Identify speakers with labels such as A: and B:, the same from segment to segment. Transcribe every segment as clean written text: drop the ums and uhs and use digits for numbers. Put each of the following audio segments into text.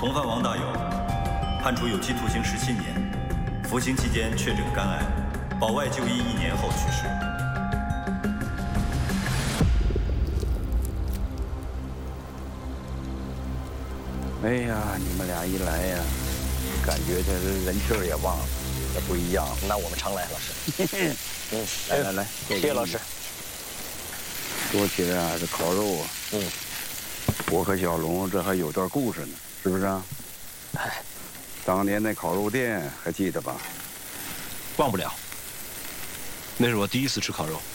A: 从犯王大有，判处有期徒刑17年，服刑期间确诊肝癌，保外就医1年后去世。
B: 哎呀，你们俩一来呀，感觉这人气儿也旺了，这不一样。
C: 那我们常来，老师。
B: 来，
C: 谢谢老师。
B: 说起来啊，这烤肉啊，我和小龙这还有段故事呢，是不是啊？
C: 哎，
B: 当年那烤肉店还记得吧？
D: 忘不了。那是我第一次吃烤肉。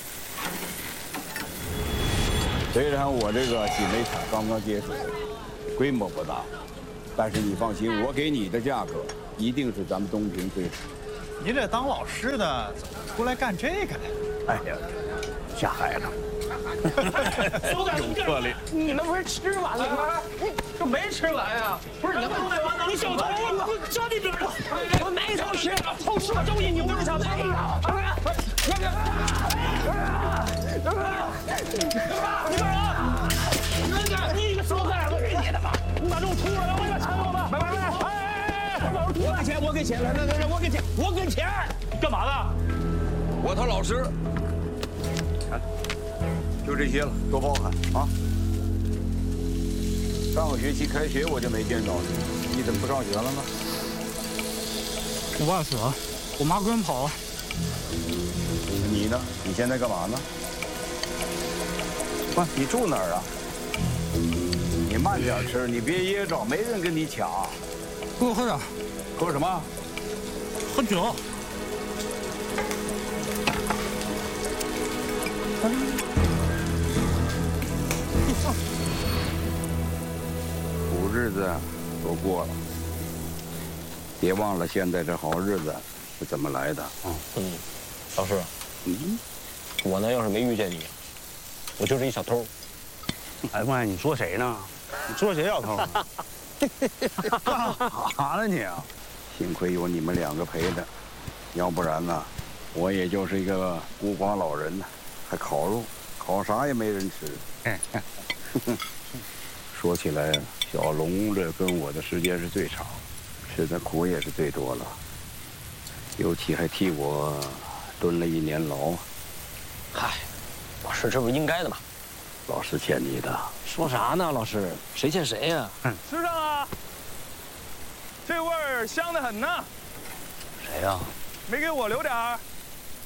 B: 虽然我这个洗煤厂刚刚接触，规模不大，但是你放心，我给你的价格一定是咱们东平最好。
E: 您这当老师的怎么出来干这个呀？
B: 哎呀，下海了。
E: 有魄力。
C: 你们不是吃完了吗？你这没吃完啊？不是你小偷，你这里边的，我没偷吃，偷吃我周一，你不是小偷吗？你干啥？你个小崽子，你的吧！你把肉吐了，我要抢我吧！我给钱，来，我给钱，干嘛的？
B: 我他老师。就这些了，多包涵啊！上个学期开学我就没见到你，你怎么不上学了呢？
E: 我爸死了，我妈跟人跑了。
B: 你呢？你现在干嘛呢？不，你住哪儿啊？你慢点吃，你别噎着，没人跟你抢。
E: 给我喝点。
B: 喝什么？
E: 喝酒。
B: 苦日子都过了，别忘了现在这好日子是怎么来的啊！
C: 老师，我呢要是没遇见你，我就是一小偷。
B: 哎妈呀，你说谁呢？你说谁小偷？干啥呢你啊？幸亏有你们两个陪着，要不然呢，我也就是一个孤寡老人呢，还烤肉，烤啥也没人吃。说起来，小龙这跟我的时间是最长，吃的苦也是最多了，尤其还替我蹲了1年牢。
C: 嗨，老师，这不是应该的吗？
B: 老师欠你的。
C: 说啥呢，老师？谁欠谁呀？
E: 吃上了，这味儿香得很呢。
B: 谁呀？
E: 没给我留点儿？